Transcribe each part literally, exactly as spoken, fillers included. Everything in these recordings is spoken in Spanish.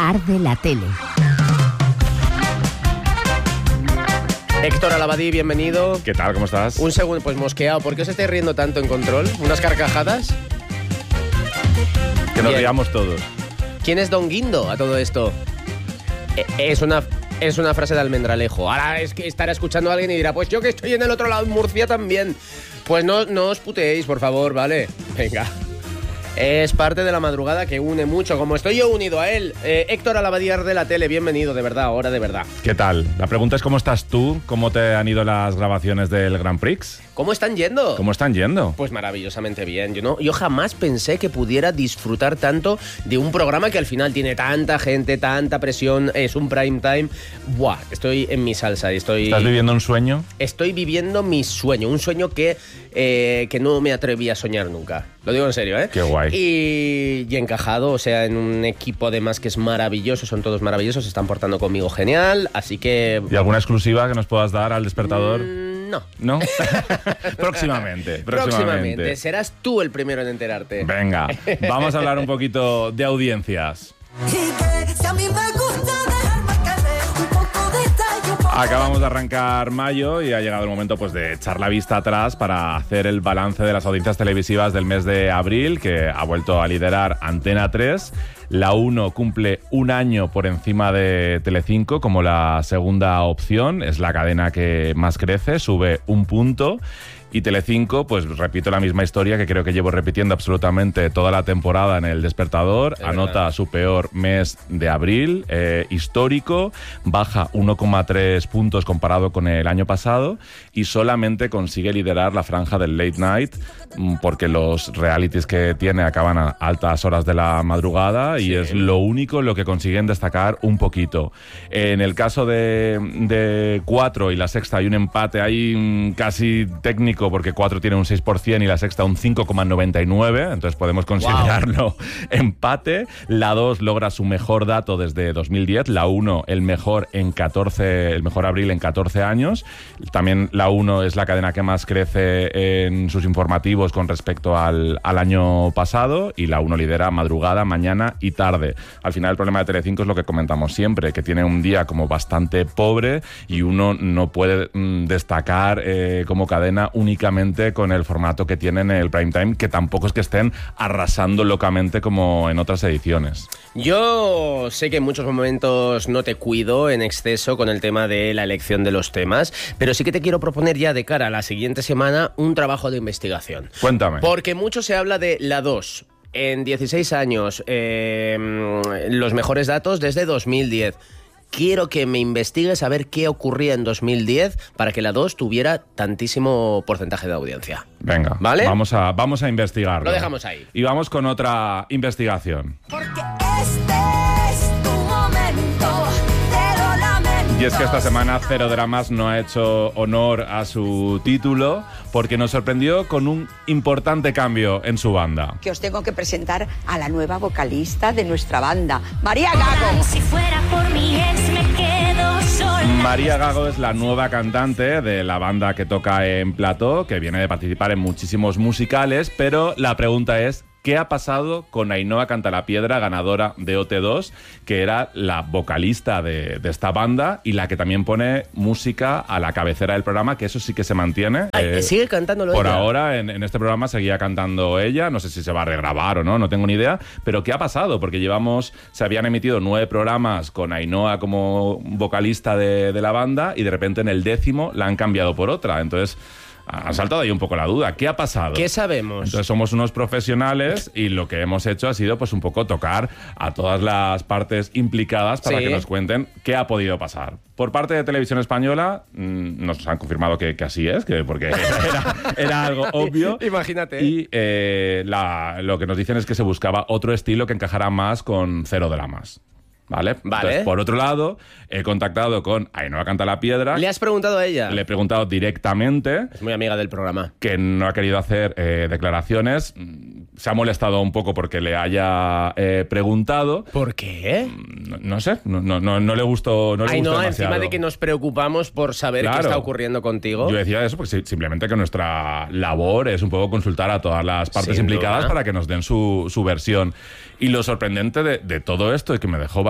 Arde la Tele. Héctor Al-Abadí, bienvenido. ¿Qué tal? ¿Cómo estás? Un segundo, pues mosqueado. ¿Por qué os estáis riendo tanto en control? ¿Unas carcajadas? Que nos Bien. riamos todos. ¿Quién es Don Guindo a todo esto? Eh, Es una, es una frase de Almendralejo. Ahora es que estará escuchando a alguien y dirá, pues yo que estoy en el otro lado, en Murcia también. Pues no, no os puteéis, por favor, ¿vale? Venga. Es parte de la madrugada que une mucho, como estoy yo unido a él. Eh, Héctor Al-Abadí de la tele, bienvenido, de verdad, ahora de verdad. ¿Qué tal? La pregunta es ¿cómo estás tú? ¿Cómo te han ido las grabaciones del Grand Prix? ¿Cómo están yendo? ¿Cómo están yendo? Pues maravillosamente bien. Yo, no, yo jamás pensé que pudiera disfrutar tanto de un programa que al final tiene tanta gente, tanta presión, es un prime time. Buah, estoy en mi salsa y estoy... ¿Estás viviendo un sueño? Estoy viviendo mi sueño, un sueño que, eh, que no me atreví a soñar nunca. Lo digo en serio, ¿eh? Qué guay. Y, y encajado, o sea, en un equipo además que es maravilloso, son todos maravillosos, se están portando conmigo genial, así que... ¿Y alguna exclusiva que nos puedas dar al despertador? Mm, no. ¿No? próximamente, próximamente. Próximamente. Serás tú el primero en enterarte. Venga, vamos a hablar un poquito de audiencias. Acabamos de arrancar mayo y ha llegado el momento pues, de echar la vista atrás para hacer el balance de las audiencias televisivas del mes de abril, que ha vuelto a liderar Antena tres. La uno cumple un año por encima de Telecinco como la segunda opción. Es la cadena que más crece, sube un punto. Y Telecinco, pues repito la misma historia que creo que llevo repitiendo absolutamente toda la temporada en El Despertador. Es Anota verdad. su peor mes de abril, eh, histórico, baja uno coma tres puntos comparado con el año pasado y solamente consigue liderar la franja del late night mm, porque los realities que tiene acaban a altas horas de la madrugada y Sí. es lo único en lo que consiguen destacar un poquito. En el caso de, de cuatro y La Sexta hay un empate ahí mm, casi técnico porque cuatro tiene un seis por ciento y La Sexta un cinco coma noventa y nueve, entonces podemos considerarlo empate. La dos logra su mejor dato desde dos mil diez, la uno el mejor en catorce, el mejor abril en catorce años. También la uno es la cadena que más crece en sus informativos con respecto al, al año pasado y la uno lidera madrugada, mañana y tarde. Al final el problema de Telecinco es lo que comentamos siempre, que tiene un día como bastante pobre y uno no puede mm, destacar eh, como cadena únicamente con el formato que tienen el prime time, que tampoco es que estén arrasando locamente como en otras ediciones. Yo sé que en muchos momentos no te cuido en exceso con el tema de la elección de los temas, pero sí que te quiero proponer ya de cara a la siguiente semana un trabajo de investigación. Cuéntame. Porque mucho se habla de la dos. En dieciséis años, eh, los mejores datos desde dos mil diez. Quiero que me investigues a ver qué ocurría en dos mil diez para que la dos tuviera tantísimo porcentaje de audiencia. Venga, ¿Vale? vamos a, vamos a investigarlo. Lo dejamos ahí. Y vamos con otra investigación. Porque este es tu momento, te lo lamento. Y es que esta semana Cero Dramas no ha hecho honor a su título porque nos sorprendió con un importante cambio en su banda. Que os tengo que presentar a la nueva vocalista de nuestra banda, María Gago. Si fuera por mi ex me quedo sola. María Gago es la nueva cantante de la banda que toca en plató, que viene de participar en muchísimos musicales, pero la pregunta es ¿qué ha pasado con Ainhoa Cantalapiedra, ganadora de O T dos, que era la vocalista de, de esta banda y la que también pone música a la cabecera del programa, que eso sí que se mantiene? Ay, Eh, ¿sigue cantándolo Por ella? ahora, en, en este programa seguía cantando ella, no sé si se va a regrabar o no, no tengo ni idea, pero ¿qué ha pasado? Porque llevamos, se habían emitido nueve programas con Ainhoa como vocalista de, de la banda y de repente en el décimo la han cambiado por otra, entonces han saltado ahí un poco la duda. ¿Qué ha pasado? ¿Qué sabemos? Entonces somos unos profesionales y lo que hemos hecho ha sido pues un poco tocar a todas las partes implicadas para Sí. que nos cuenten qué ha podido pasar. Por parte de Televisión Española mmm, nos han confirmado que, que así es, que porque era, era algo obvio. Imagínate. Y eh, la, lo que nos dicen es que se buscaba otro estilo que encajara más con Cero Dramas. ¿Vale? Vale. Entonces, por otro lado, he contactado con Ainhoa Cantalapiedra. ¿Le has preguntado a ella? Le he preguntado directamente, Es muy amiga del programa. que no ha querido hacer eh, declaraciones. Se ha molestado un poco porque le haya eh, preguntado. ¿Por qué? No, no sé, no, no, no, no le gustó, no le Ay, gustó no, demasiado. encima de que nos preocupamos por saber Claro. qué está ocurriendo contigo. Yo decía eso porque simplemente que nuestra labor es un poco consultar a todas las partes Sin implicadas duda. para que nos den su, su versión. Y lo sorprendente de, de todo esto y que me dejó bastante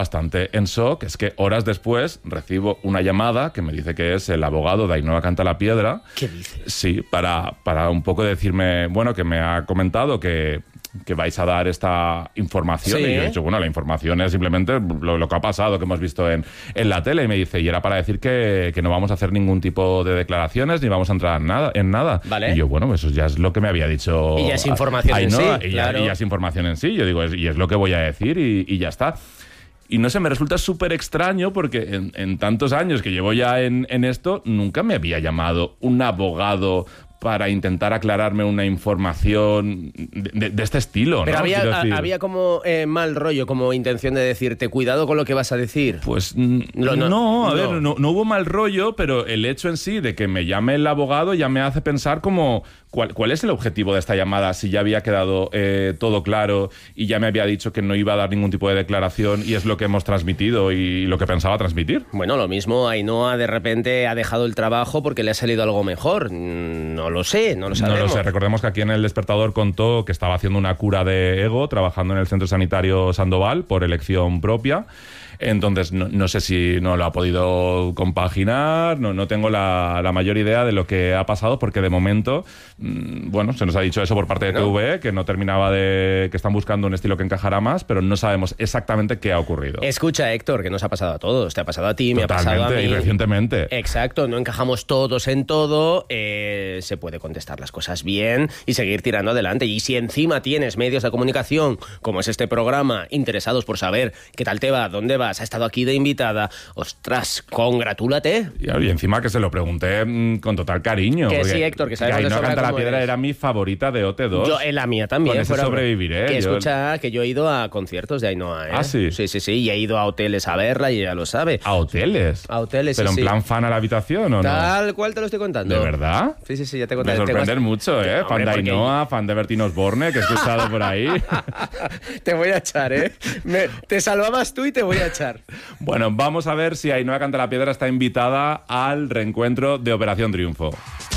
bastante en shock es que horas después recibo una llamada que me dice que es el abogado de Ainhoa Cantalapiedra. ¿Qué dices? Sí, para, para un poco decirme, bueno, que me ha comentado que... que vais a dar esta información. Sí. Y yo he dicho, bueno, la información es simplemente lo, lo que ha pasado, que hemos visto en, en la tele. Y me dice, y era para decir que, que no vamos a hacer ningún tipo de declaraciones ni vamos a entrar en nada. En nada. Vale. Y yo, bueno, eso ya es lo que me había dicho. Y ya es información en Ainhoa, sí, y, ya, claro. y ya es información en sí. Yo digo, es, y es lo que voy a decir y, y ya está. Y no sé, me resulta súper extraño porque en, en tantos años que llevo ya en, en esto, nunca me había llamado un abogado para intentar aclararme una información de, de este estilo, Pero ¿no? había, Quiero a- decir, había como eh, mal rollo, como intención de decirte, cuidado con lo que vas a decir. Pues mm, Lo- no, no- a no. ver, no, no hubo mal rollo, pero el hecho en sí de que me llame el abogado ya me hace pensar como cuál, cuál es el objetivo de esta llamada, si ya había quedado eh, todo claro y ya me había dicho que no iba a dar ningún tipo de declaración y es lo que hemos transmitido y lo que pensaba transmitir. Bueno, lo mismo, Ainhoa de repente ha dejado el trabajo porque le ha salido algo mejor. Mm, No lo sé, no lo No sabemos. lo sé, recordemos que aquí en El Despertador contó que estaba haciendo una cura de ego trabajando en el Centro Sanitario Sandoval por elección propia. Entonces, no, no sé si no lo ha podido compaginar, no, no tengo la, la mayor idea de lo que ha pasado, porque de momento, mmm, bueno, se nos ha dicho eso por parte de No. T V E, que no terminaba de... que están buscando un estilo que encajara más, pero no sabemos exactamente qué ha ocurrido. Escucha, Héctor, que nos ha pasado a todos. Te ha pasado a ti, me ha pasado a Totalmente, mí. y recientemente. Exacto, no encajamos todos en todo, eh, se puede contestar las cosas bien y seguir tirando adelante. Y si encima tienes medios de comunicación, como es este programa, interesados por saber qué tal te va, dónde vas, ha estado aquí de invitada, ostras, congratúlate. Y, y encima que se lo pregunté mmm, con total cariño. Que porque sí, Héctor, que sabemos de Ainhoa sobra cómo Cantalapiedra eres. era mi favorita de O T dos. Yo, en la mía también. Con ese fuera- sobreviviré, Que yo- escucha, que yo he ido a conciertos de Ainhoa, ¿eh? Ah, ¿sí? Sí, sí, sí, y he ido a hoteles a verla y ella lo sabe. ¿A hoteles? A hoteles, ¿Pero sí, en sí. plan fan a la habitación o no? Tal cual te lo estoy contando. ¿De verdad? Sí, sí, sí, ya te Me contaré. sorprender Tengo- mucho, ¿eh? Hombre, Fan de porque- Ainhoa, fan de Bertín Osborne, que he escuchado por ahí. Te voy a echar, ¿eh? Me- te salvabas tú y te voy a echar. Bueno, vamos a ver si Ainhoa Cantalapiedra está invitada al reencuentro de Operación Triunfo.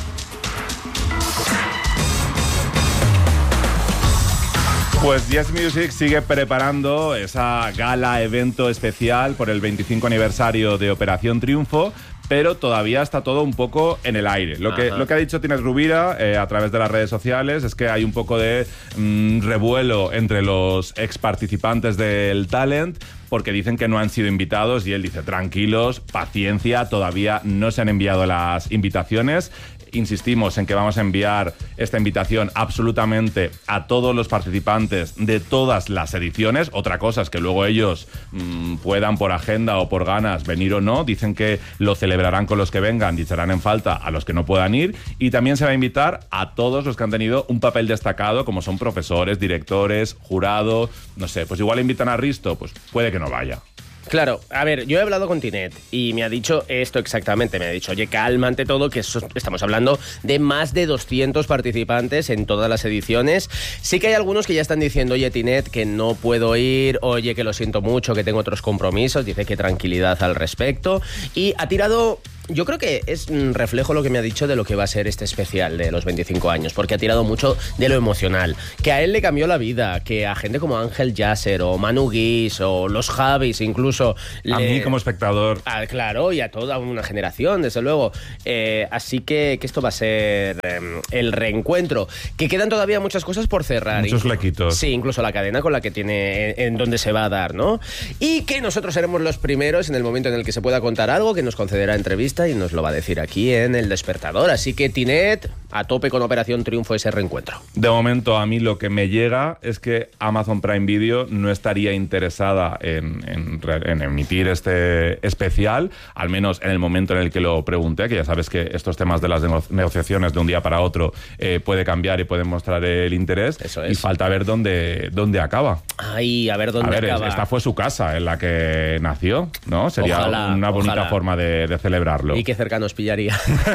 Pues Yes Music sigue preparando esa gala evento especial por el veinticinco aniversario de Operación Triunfo, pero todavía está todo un poco en el aire. Lo que, Ajá. lo que ha dicho Tines Rubira eh, a través de las redes sociales es que hay un poco de mm, revuelo entre los ex participantes del talent, porque dicen que no han sido invitados y él dice, tranquilos, paciencia, todavía no se han enviado las invitaciones. Insistimos en que vamos a enviar esta invitación absolutamente a todos los participantes de todas las ediciones. Otra cosa es que luego ellos mmm, puedan por agenda o por ganas venir o no. Dicen que lo celebrarán con los que vengan y echarán en falta a los que no puedan ir. Y también se va a invitar a todos los que han tenido un papel destacado, como son profesores, directores, jurado. No sé, pues igual invitan a Risto, pues puede que no vaya. Claro, a ver, yo he hablado con Tinet y me ha dicho esto exactamente. Me ha dicho, oye, calma ante todo, que eso- estamos hablando de más de doscientos participantes en todas las ediciones. Sí que hay algunos que ya están diciendo, oye, Tinet, que no puedo ir, oye, que lo siento mucho, que tengo otros compromisos. Dice que tranquilidad al respecto. Y ha tirado... Yo creo que es un reflejo lo que me ha dicho de lo que va a ser este especial de los veinticinco años, porque ha tirado mucho de lo emocional, que a él le cambió la vida, que a gente como Ángel Yasser o Manu Guis o los Javis incluso... A le- mí como espectador... Ah, claro, y a toda una generación, desde luego. Eh, así que, que esto va a ser eh, el reencuentro. Que quedan todavía muchas cosas por cerrar. Muchos Inclu- flequitos. Sí, incluso la cadena con la que tiene, en, en donde se va a dar, ¿no? Y que nosotros seremos los primeros en el momento en el que se pueda contar algo, que nos concederá entrevista y nos lo va a decir aquí en El Despertador. Así que, Tinet, a tope con Operación Triunfo ese reencuentro. De momento, a mí lo que me llega es que Amazon Prime Video no estaría interesada en, en re- en emitir este especial, al menos en el momento en el que lo pregunté, que ya sabes que estos temas de las nego- negociaciones de un día para otro eh, puede cambiar y pueden mostrar el interés. Eso es. Y falta ver dónde, dónde acaba. Ay, a ver dónde A ver, es- acaba. esta fue su casa en la que nació, ¿no? Sería Ojalá, una bonita ojalá. forma de, de celebrarlo. Y qué cerca nos pillaría.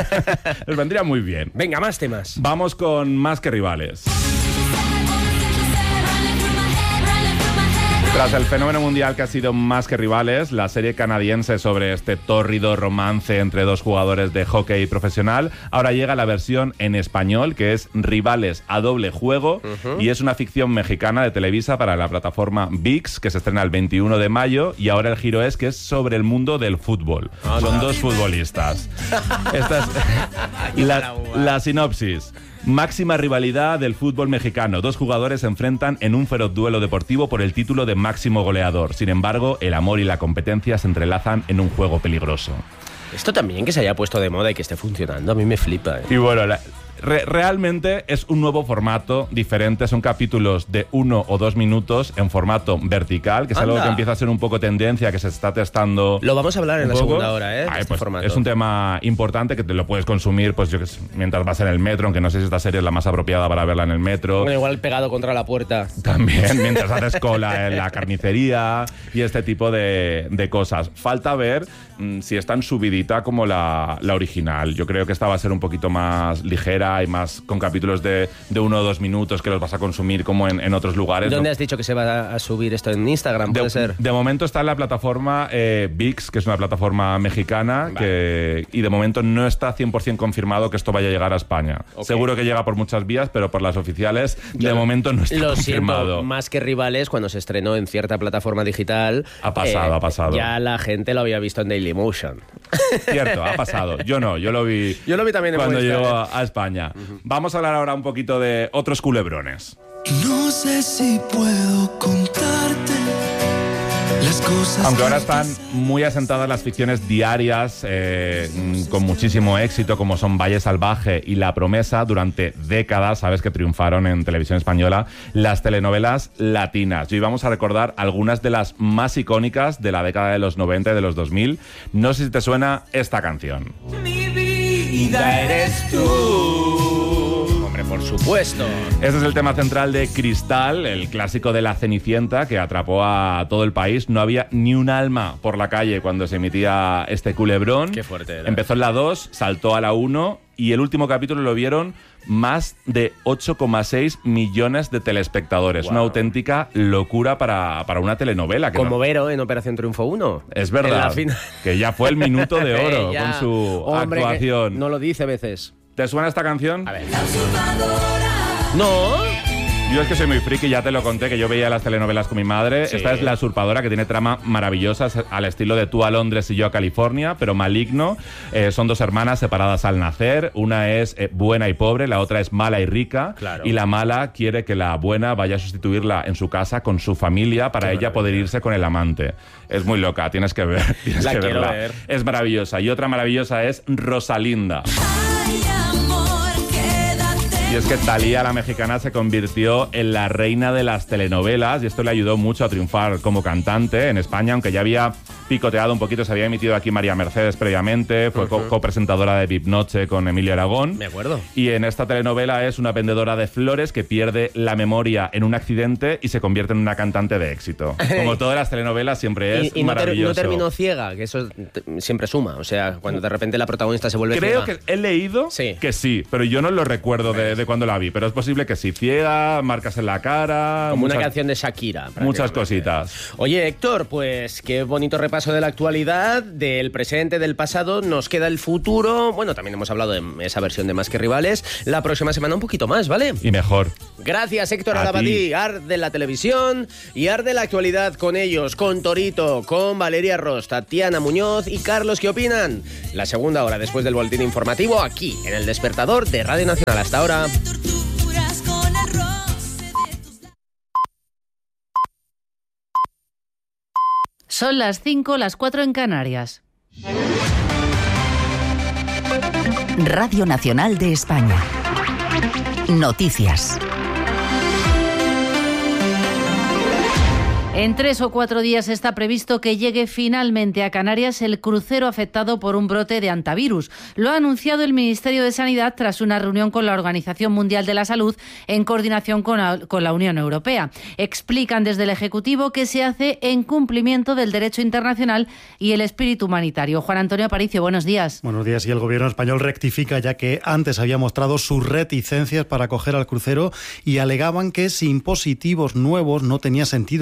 Les vendría muy bien. Venga, más temas. Vamos con Más que Rivales. Tras el fenómeno mundial que ha sido Más que Rivales, la serie canadiense sobre este tórrido romance entre dos jugadores de hockey profesional, ahora llega la versión en español, que es Rivales a doble juego, uh-huh. y es una ficción mexicana de Televisa para la plataforma V I X, que se estrena el veintiuno de mayo, y ahora el giro es que es sobre el mundo del fútbol. Ah, Son no. dos futbolistas. Esta es la, la sinopsis. Máxima rivalidad del fútbol mexicano. Dos jugadores se enfrentan en un feroz duelo deportivo por el título de máximo goleador. Sin embargo, el amor y la competencia se entrelazan en un juego peligroso. Esto también que se haya puesto de moda y que esté funcionando, a mí me flipa. ¿eh? Y bueno, la, re, realmente es un nuevo formato diferente. Son capítulos de uno o dos minutos en formato vertical, que es Anda. algo que empieza a ser un poco tendencia, que se está testando. Lo vamos a hablar en la poco. segunda hora, ¿eh? Ay, este pues formato. Es un tema importante que te lo puedes consumir, pues yo que sé, mientras vas en el metro, aunque no sé si esta serie es la más apropiada para verla en el metro. Bueno, igual pegado contra la puerta. También, mientras haces cola en la carnicería y este tipo de, de cosas. Falta ver mmm, si es tan subidita como la, la original. Yo creo que esta va a ser un poquito más ligera y más con capítulos de, de uno o dos minutos que los vas a consumir como en, en otros lugares. ¿Dónde ¿no? has dicho que se va a subir esto? ¿En Instagram? ¿Puede de, ser? De momento está en la plataforma eh, V I X, que es una plataforma mexicana, vale. que, y de momento no está cien por ciento confirmado que esto vaya a llegar a España. Okay. Seguro que llega por muchas vías, pero por las oficiales Yo de momento no está lo confirmado. Siento, Más que Rivales, cuando se estrenó en cierta plataforma digital... Ha pasado, eh, ha pasado. Ya la gente lo había visto en Dailymotion. Cierto, ha pasado. Yo no, yo lo vi, yo lo vi también en cuando Movistar, llegó ¿eh? a España. Uh-huh. Vamos a hablar ahora un poquito de otros culebrones. No sé si puedo contarte las cosas. Aunque ahora están muy asentadas las ficciones diarias eh, con muchísimo éxito, como son Valle Salvaje y La Promesa, durante décadas, sabes que triunfaron en televisión española las telenovelas latinas. Y hoy vamos a recordar algunas de las más icónicas de la década de los noventa y de los dos mil. No sé si te suena esta canción. Mi vida eres tú. Hombre, por supuesto. Este es el tema central de Cristal, el clásico de La Cenicienta, que atrapó a todo el país. No había ni un alma por la calle cuando se emitía este culebrón. Qué fuerte era. Empezó en la dos, saltó a la uno y el último capítulo lo vieron más de ocho coma seis millones de telespectadores. Wow. Una auténtica locura para, para una telenovela. Que Como no... Vero en Operación Triunfo uno. Es verdad, que ya fue el minuto de oro con su Hombre, actuación. No lo dice a veces. ¿Te suena esta canción? A ver. No. Yo es que soy muy friki, ya te lo conté, que yo veía las telenovelas con mi madre. Sí. Esta es La Usurpadora, que tiene trama maravillosa, al estilo de Tú a Londres y yo a California, pero maligno. Eh, son dos hermanas separadas al nacer. Una es eh, buena y pobre, la otra es mala y rica. Claro. Y la mala quiere que la buena vaya a sustituirla en su casa con su familia para Qué ella maravilla. Poder irse con el amante. Es muy loca, tienes que ver. Tienes la que quiero verla. ver. Es maravillosa. Y otra maravillosa es Rosalinda. Y es que Thalía, la mexicana, se convirtió en la reina de las telenovelas y esto le ayudó mucho a triunfar como cantante en España, aunque ya había picoteado un poquito, se había emitido aquí María Mercedes previamente, fue uh-huh. copresentadora de V I P Noche con Emilio Aragón. Me acuerdo. Y en esta telenovela es una vendedora de flores que pierde la memoria en un accidente y se convierte en una cantante de éxito. Como todas las telenovelas siempre es y, y maravilloso. No, ter, no terminó ciega, que eso siempre suma, o sea, cuando de repente la protagonista se vuelve Creo ciega. que he leído sí. que sí, pero yo no lo recuerdo de, de cuando la vi, pero es posible que sí. Ciega, marcas en la cara... Como muchas, una canción de Shakira. Muchas cositas. Oye, Héctor, pues qué bonito repaso de la actualidad, del presente, del pasado. Nos queda el futuro. Bueno, también hemos hablado de esa versión de Más que Rivales. La próxima semana un poquito más, ¿vale? Y mejor. Gracias, Héctor A Alabadí. Ar de la televisión y Ar de la actualidad con ellos, con Torito, con Valeria Ross, Tatiana Muñoz y Carlos. ¿Qué opinan? La segunda hora después del boletín informativo aquí, en El Despertador de Radio Nacional. Hasta ahora. Son las cinco, las cuatro en Canarias. Radio Nacional de España. Noticias. En tres o cuatro días está previsto que llegue finalmente a Canarias el crucero afectado por un brote de hantavirus. Lo ha anunciado el Ministerio de Sanidad tras una reunión con la Organización Mundial de la Salud en coordinación con la, con la Unión Europea. Explican desde el Ejecutivo que se hace en cumplimiento del derecho internacional y el espíritu humanitario. Juan Antonio Aparicio, buenos días. Buenos días. Y el Gobierno español rectifica, ya que antes había mostrado sus reticencias para acoger al crucero y alegaban que sin positivos nuevos no tenía sentido mantener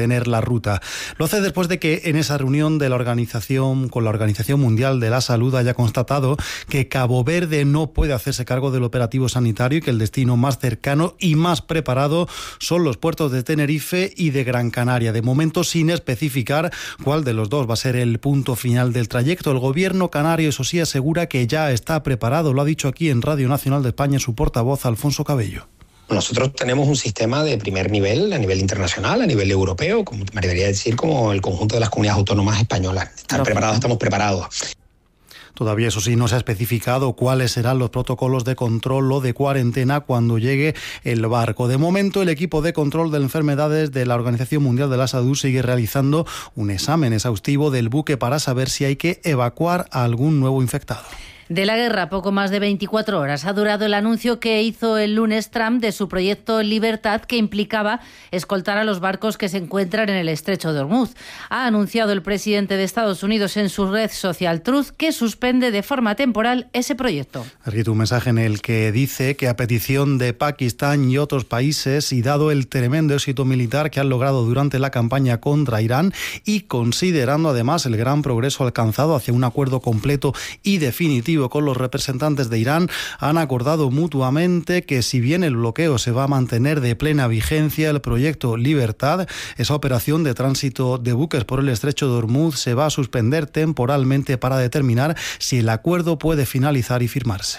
mantener la ruta. Lo hace después de que en esa reunión de la organización con la Organización Mundial de la Salud haya constatado que Cabo Verde no puede hacerse cargo del operativo sanitario y que el destino más cercano y más preparado son los puertos de Tenerife y de Gran Canaria. De momento, sin especificar cuál de los dos va a ser el punto final del trayecto. El gobierno canario, eso sí, asegura que ya está preparado. Lo ha dicho aquí en Radio Nacional de España su portavoz, Alfonso Cabello. Nosotros tenemos un sistema de primer nivel, a nivel internacional, a nivel europeo, como me debería decir, como el conjunto de las comunidades autónomas españolas. Están preparados, estamos preparados. Todavía, eso sí, no se ha especificado cuáles serán los protocolos de control o de cuarentena cuando llegue el barco. De momento, el equipo de control de enfermedades de la Organización Mundial de la Salud sigue realizando un examen exhaustivo del buque para saber si hay que evacuar a algún nuevo infectado. De la guerra, poco más de veinticuatro horas ha durado el anuncio que hizo el lunes Trump de su proyecto Libertad, que implicaba escoltar a los barcos que se encuentran en el estrecho de Hormuz. Ha anunciado el presidente de Estados Unidos en su red social Truth que suspende de forma temporal ese proyecto. Ha escrito un mensaje en el que dice que a petición de Pakistán y otros países, y dado el tremendo éxito militar que han logrado durante la campaña contra Irán, y considerando además el gran progreso alcanzado hacia un acuerdo completo y definitivo con los representantes de Irán, han acordado mutuamente que, si bien el bloqueo se va a mantener de plena vigencia, el proyecto Libertad, esa operación de tránsito de buques por el estrecho de Hormuz, se va a suspender temporalmente para determinar si el acuerdo puede finalizar y firmarse.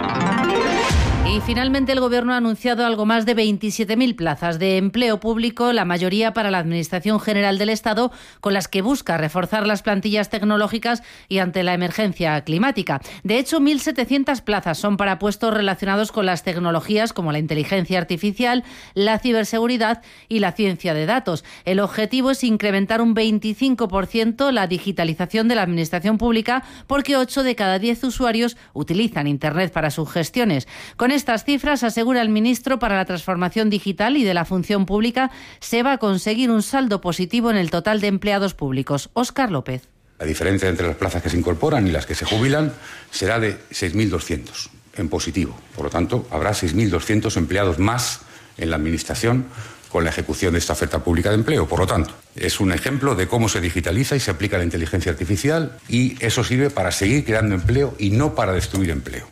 Y finalmente el Gobierno ha anunciado algo más de veintisiete mil plazas de empleo público, la mayoría para la Administración General del Estado, con las que busca reforzar las plantillas tecnológicas y ante la emergencia climática. De hecho, mil setecientas plazas son para puestos relacionados con las tecnologías como la inteligencia artificial, la ciberseguridad y la ciencia de datos. El objetivo es incrementar un veinticinco por ciento la digitalización de la Administración Pública, porque ocho de cada diez usuarios utilizan Internet para sus gestiones. Con estas cifras, asegura el ministro para la Transformación Digital y de la Función Pública, se va a conseguir un saldo positivo en el total de empleados públicos. Óscar López. La diferencia entre las plazas que se incorporan y las que se jubilan será de seis mil doscientos en positivo. Por lo tanto, habrá seis mil doscientos empleados más en la Administración con la ejecución de esta oferta pública de empleo. Por lo tanto, es un ejemplo de cómo se digitaliza y se aplica la inteligencia artificial, y eso sirve para seguir creando empleo y no para destruir empleo.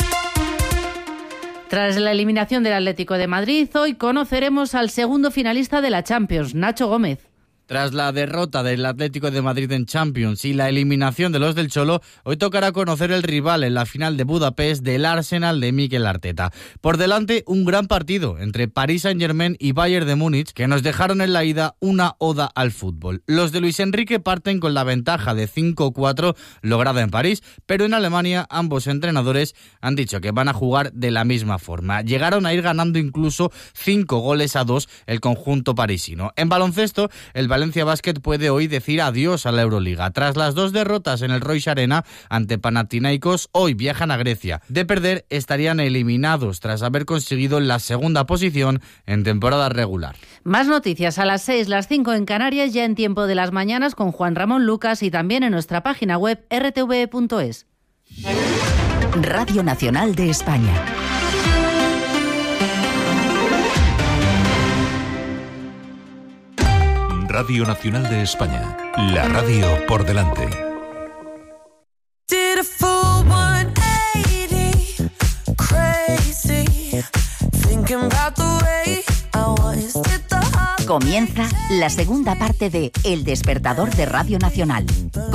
Tras la eliminación del Atlético de Madrid, hoy conoceremos al segundo finalista de la Champions, Nacho Gómez. Tras la derrota del Atlético de Madrid en Champions y la eliminación de los del Cholo, hoy tocará conocer el rival en la final de Budapest del Arsenal de Mikel Arteta. Por delante, un gran partido entre Paris Saint-Germain y Bayern de Múnich, que nos dejaron en la ida una oda al fútbol. Los de Luis Enrique parten con la ventaja de cinco cuatro lograda en París, pero en Alemania ambos entrenadores han dicho que van a jugar de la misma forma. Llegaron a ir ganando incluso cinco goles a dos el conjunto parisino. En baloncesto, el Valencia Basket puede hoy decir adiós a la Euroliga. Tras las dos derrotas en el Royce Arena ante Panathinaikos, hoy viajan a Grecia. De perder, estarían eliminados tras haber conseguido la segunda posición en temporada regular. Más noticias a las seis, las cinco en Canarias, ya en Tiempo de las Mañanas con Juan Ramón Lucas, y también en nuestra página web erre te ve punto es. Radio Nacional de España. Radio Nacional de España, la radio por delante. Comienza la segunda parte de El Despertador de Radio Nacional.